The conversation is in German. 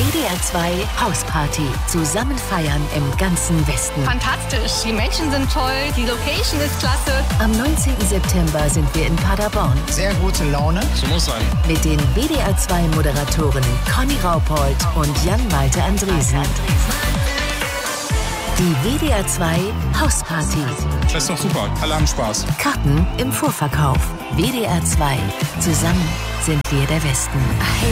WDR 2 Hausparty. Zusammen feiern im ganzen Westen. Fantastisch. Die Menschen sind toll. Die Location ist klasse. Am 19. September sind wir in Paderborn. Sehr gute Laune. So muss sein. Mit den WDR 2 Moderatorinnen Conny Raupold und Jan-Malte Andresen. Die WDR 2 Hausparty. Das ist doch super. Alle haben Spaß. Karten im Vorverkauf. WDR 2. Zusammen sind wir der Westen.